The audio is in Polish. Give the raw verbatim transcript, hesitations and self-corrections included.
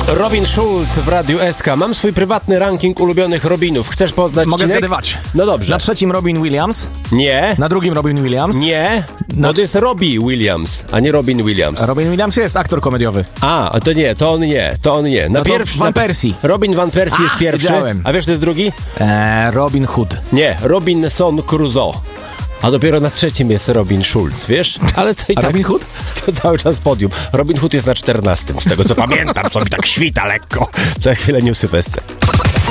Robin Schulz w Radiu S K. Mam swój prywatny ranking ulubionych Robinów. Chcesz poznać Mogę odcinek? zgadywać. No dobrze. Na trzecim Robin Williams. Nie. Na drugim Robin Williams. Nie. Na Bo to jest Robbie Williams, a nie Robin Williams. Robin Williams jest aktor komediowy. A, to nie, to on nie, to on nie. Na No to pierwszy, Van na, Persie. Robin Van Persie A, jest pierwszy. wiedziałem. A wiesz, to jest drugi? Eee, Robin Hood. Nie, Robinson Crusoe. A dopiero na trzecim jest Robin Schulz, wiesz? Ale to i A tak, Robin Hood? To cały czas podium. Robin Hood jest na czternastym, z tego co pamiętam, co mi tak świta lekko. Za chwilę newsy w S C.